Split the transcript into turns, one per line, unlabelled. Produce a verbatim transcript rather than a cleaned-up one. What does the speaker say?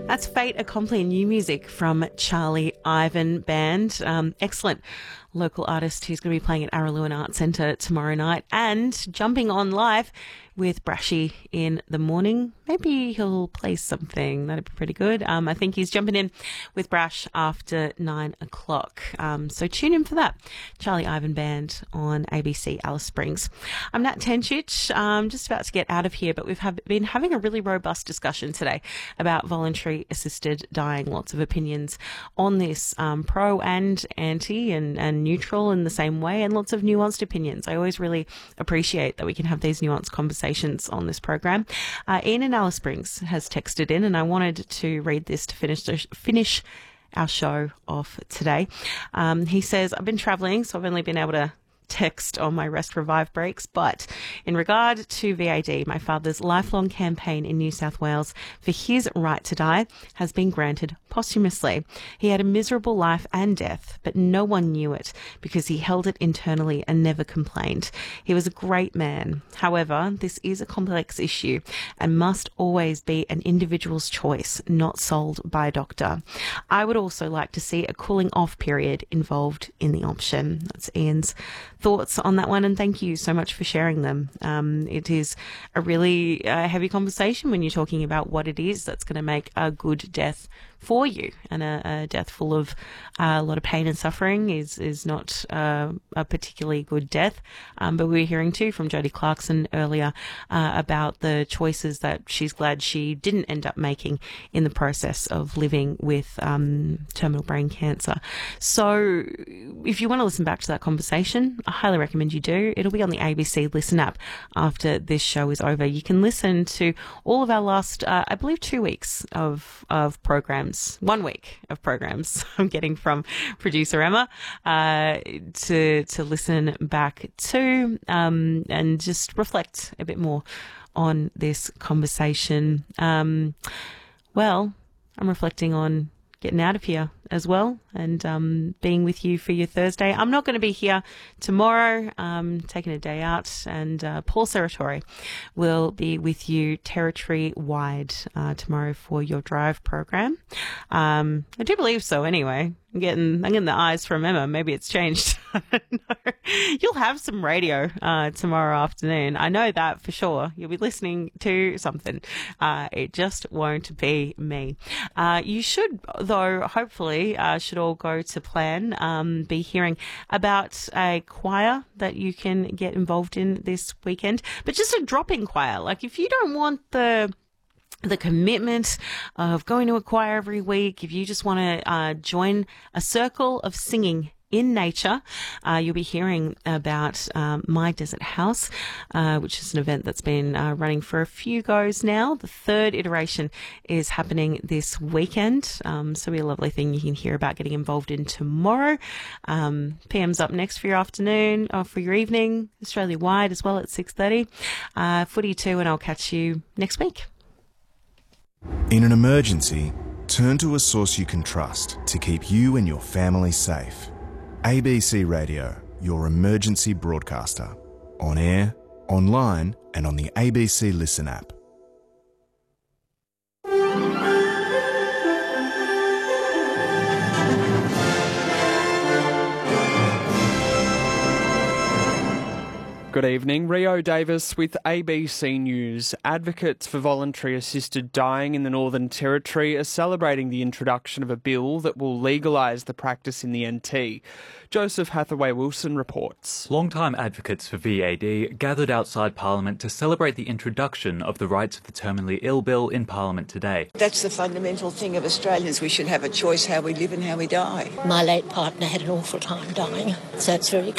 That's Fate Accompli, new music from Charlie Ivan Band. Um, excellent local artist who's going to be playing at Araluen Arts Centre tomorrow night and jumping on live with Brashy in the morning. Maybe he'll play something. That'd be pretty good. Um, I think he's jumping in with Brash after nine o'clock. Um, so tune in for that. Charlie Ivan Band on A B C Alice Springs. I'm Nat Tenchich. I'm just about to get out of here, but we've have been having a really robust discussion today about voluntary assisted dying. Lots of opinions on this, um, pro and anti and, and neutral in the same way, and lots of nuanced opinions. I always really appreciate that we can have these nuanced conversations on this program. Uh, Ian in Alice Springs has texted in, and I wanted to read this to finish the, finish our show off today. Um, he says, I've been travelling, so I've only been able to text on my Rest Revive breaks, but in regard to V A D, my father's lifelong campaign in New South Wales for his right to die has been granted posthumously. He had a miserable life and death, but no one knew it because he held it internally and never complained. He was a great man. However, this is a complex issue and must always be an individual's choice, not sold by a doctor. I would also like to see a cooling off period involved in the option. That's Ian's thoughts on that one, and thank you so much for sharing them. Um, it is a really uh, heavy conversation when you're talking about what it is that's going to make a good death for you, and a, a death full of uh, a lot of pain and suffering is is not uh, a particularly good death. Um, but we were hearing too from Jodie Clarkson earlier uh, about the choices that she's glad she didn't end up making in the process of living with um, terminal brain cancer. So if you want to listen back to that conversation, I highly recommend you do. It'll be on the A B C Listen app after this show is over. You can listen to all of our last, uh, I believe, two weeks of of programs. One week of programs I'm getting from producer Emma uh, to to listen back to um, and just reflect a bit more on this conversation. Um, well, I'm reflecting on getting out of here as well, and um, being with you for your Thursday. I'm not going to be here tomorrow, um, taking a day out, and uh, Paul Serratori will be with you territory-wide uh, tomorrow for your drive program. Um, I do believe so anyway. I'm getting, I'm getting the eyes from Emma. Maybe it's changed. I don't know. You'll have some radio uh, tomorrow afternoon. I know that for sure. You'll be listening to something. Uh, it just won't be me. Uh, you should, though, hopefully, uh, should all go to plan, um, be hearing about a choir that you can get involved in this weekend. But just a drop-in choir. Like, if you don't want the the commitment of going to a choir every week, if you just want to uh, join a circle of singing in nature, uh, you'll be hearing about um, My Desert House, uh, which is an event that's been uh, running for a few goes now. The third iteration is happening this weekend, um, so it'll be a lovely thing you can hear about getting involved in tomorrow. Um, P M's up next for your afternoon, or for your evening, Australia-wide as well at six thirty. Uh, footy too, and I'll catch you next week.
In an emergency, turn to a source you can trust to keep you and your family safe. A B C Radio, your emergency broadcaster. On air, online, and on the A B C Listen app.
Good evening. Rio Davis with A B C News. Advocates for voluntary assisted dying in the Northern Territory are celebrating the introduction of a bill that will legalise the practice in the N T. Joseph Hathaway-Wilson reports.
Long-time advocates for V A D gathered outside Parliament to celebrate the introduction of the Rights of the Terminally Ill bill in Parliament today.
That's the fundamental thing of Australians. We should have a choice how we live and how we die.
My late partner had an awful time dying, so it's very